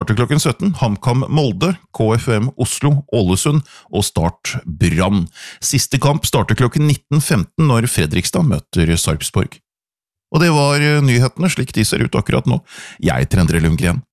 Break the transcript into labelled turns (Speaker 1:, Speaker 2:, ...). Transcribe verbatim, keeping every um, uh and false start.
Speaker 1: starter klokken sytten, HamKam Molde, K F M Oslo, Ålesund og Start Brann. Siste kamp starter klokken nitten femten når Fredrikstad møter Sarpsborg. Og det var nyhetene slik de ser ut akkurat nå. Jeg er Endre Lundgren.